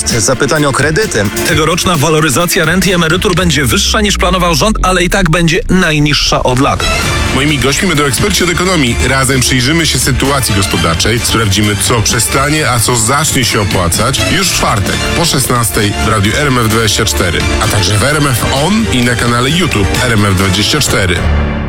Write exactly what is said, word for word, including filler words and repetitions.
podcast Zapytanie o kredyty. Tegoroczna waloryzacja rent i emerytur będzie wyższa niż planował rząd, ale i tak będzie najniższa od lat. Moimi gośćmi będą eksperci od ekonomii. Razem przyjrzymy się sytuacji gospodarczej, sprawdzimy, co przestanie, a co zacznie się opłacać już w czwartek po szesnastej w radiu R M F dwadzieścia cztery, a także w R M F On i na kanale YouTube R M F dwadzieścia cztery.